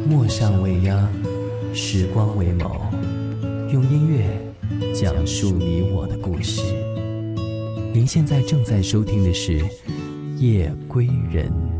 陌上未央，时光为眸，用音乐讲述你我的故事。您现在正在收听的是《夜归人》。